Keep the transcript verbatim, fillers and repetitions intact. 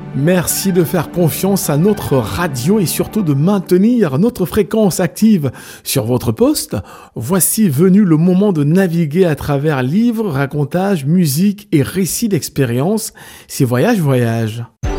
Merci de faire confiance à notre radio et surtout de maintenir notre fréquence active sur votre poste. Voici venu le moment de naviguer à travers livres, racontages, musique et récits d'expériences. C'est Voyage Voyage.